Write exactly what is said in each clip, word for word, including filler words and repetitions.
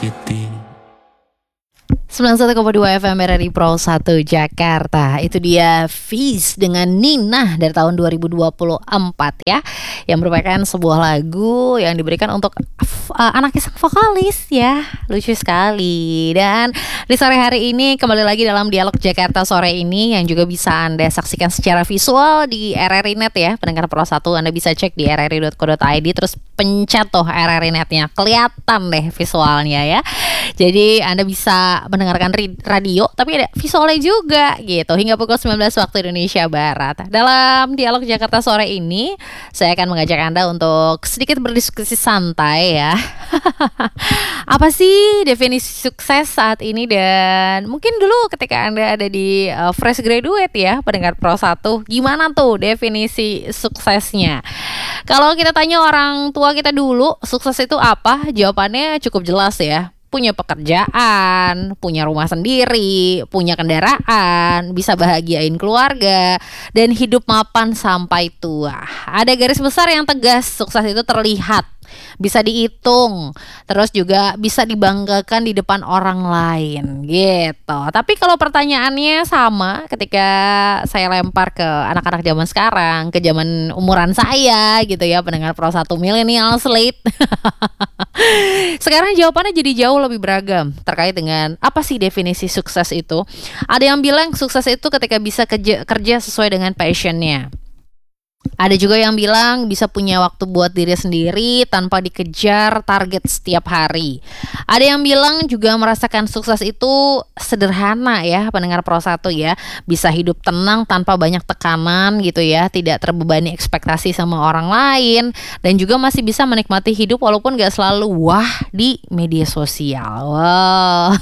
City. sembilan puluh satu koma dua F M R R I Pro satu Jakarta. Itu dia Fiz dengan Nina dari tahun dua ribu dua puluh empat ya, yang merupakan sebuah lagu yang diberikan untuk uh, anak sang vokalis ya. Lucu sekali. Dan di sore hari ini kembali lagi dalam Dialog Jakarta sore ini, yang juga bisa Anda saksikan secara visual di R R I Net ya. Pendengar Pro satu, Anda bisa cek di r r i dot co dot i d, terus pencet tuh R R I Netnya, kelihatan deh visualnya ya. Jadi Anda bisa mendengarkan radio tapi ada visualnya juga gitu hingga pukul sembilan belas waktu Indonesia Barat. Dalam Dialog Jakarta sore ini, saya akan mengajak Anda untuk sedikit berdiskusi santai ya. Apa sih definisi sukses saat ini, dan mungkin dulu ketika Anda ada di uh, fresh graduate ya, pendengar Pro satu, gimana tuh definisi suksesnya? Kalau kita tanya orang tua kita dulu, sukses itu apa? Jawabannya cukup jelas ya. Punya pekerjaan, punya rumah sendiri, punya kendaraan, bisa bahagiain keluarga, dan hidup mapan sampai tua. Ada garis besar yang tegas, sukses itu terlihat, bisa dihitung, terus juga bisa dibanggakan di depan orang lain gitu. Tapi kalau pertanyaannya sama ketika saya lempar ke anak-anak zaman sekarang, ke zaman umuran saya gitu ya, pendengar Pro satu milenial slate. Sekarang jawabannya jadi jauh lebih beragam terkait dengan apa sih definisi sukses itu. Ada yang bilang sukses itu ketika bisa kerja, kerja sesuai dengan passionnya. Ada juga yang bilang bisa punya waktu buat diri sendiri tanpa dikejar target setiap hari. Ada yang bilang juga merasakan sukses itu sederhana ya, pendengar Pro satu ya. Bisa hidup tenang tanpa banyak tekanan gitu ya, tidak terbebani ekspektasi sama orang lain, dan juga masih bisa menikmati hidup walaupun gak selalu wah di media sosial. Wow.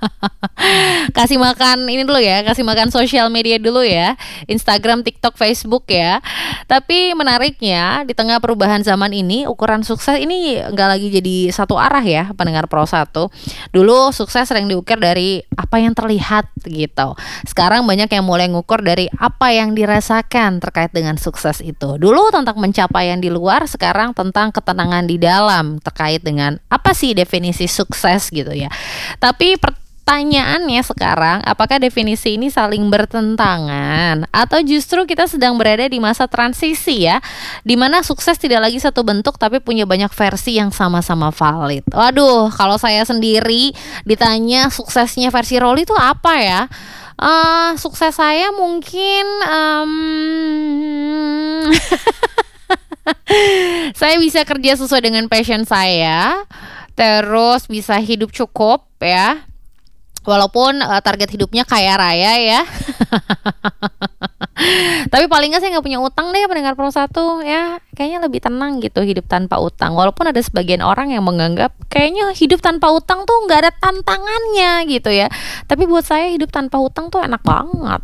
Kasih makan ini dulu ya, kasih makan sosial media dulu ya, Instagram, TikTok, Facebook ya. Tapi menariknya di tengah perubahan zaman ini, ukuran sukses ini nggak lagi jadi satu arah ya, pendengar Pro satu. Dulu sukses sering diukir dari apa yang terlihat gitu. Sekarang banyak yang mulai ngukur dari apa yang dirasakan terkait dengan sukses itu. Dulu tentang pencapaian di luar, sekarang tentang ketenangan di dalam terkait dengan apa sih definisi sukses gitu ya. Tapi per Pertanyaannya sekarang, apakah definisi ini saling bertentangan atau justru kita sedang berada di masa transisi ya, di mana sukses tidak lagi satu bentuk tapi punya banyak versi yang sama-sama valid. Waduh, kalau saya sendiri ditanya suksesnya versi Rolly itu apa ya? Uh, sukses saya mungkin um, saya bisa kerja sesuai dengan passion saya, terus bisa hidup cukup ya. Walaupun uh, target hidupnya kaya raya ya. Tapi paling gak saya gak punya utang deh, pendengar Pro satu ya. Kayaknya lebih tenang gitu hidup tanpa utang. Walaupun ada sebagian orang yang menganggap kayaknya hidup tanpa utang tuh gak ada tantangannya gitu ya. Tapi buat saya hidup tanpa utang tuh enak banget.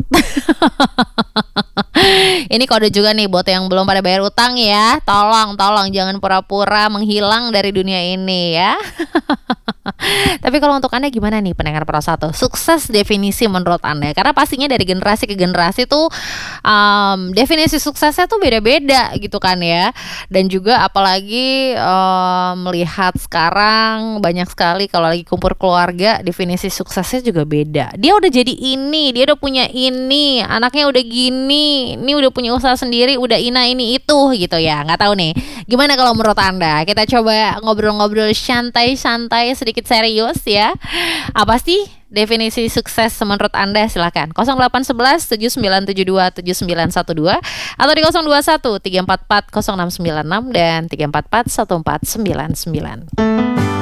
Ini kode juga nih buat yang belum pada bayar utang ya. Tolong, tolong jangan pura-pura menghilang dari dunia ini ya. Tapi kalau untuk Anda gimana nih, pendengar Pro satu? Sukses definisi menurut Anda? Karena pastinya dari generasi ke generasi tuh um, definisi suksesnya tuh beda-beda gitu kan ya. Dan juga apalagi um, melihat sekarang banyak sekali kalau lagi kumpul keluarga, definisi suksesnya juga beda. Dia udah jadi ini, dia udah punya ini, anaknya udah gini, ini udah punya usaha sendiri, udah ina ini itu gitu ya. Nggak tahu nih, gimana kalau menurut Anda? Kita coba ngobrol-ngobrol santai-santai, sedikit serius ya. Apa sih definisi sukses menurut Anda? Silakan nol delapan satu satu tujuh sembilan tujuh dua tujuh sembilan satu dua atau di nol dua satu tiga empat empat nol enam sembilan enam dan tiga empat empat satu empat sembilan sembilan.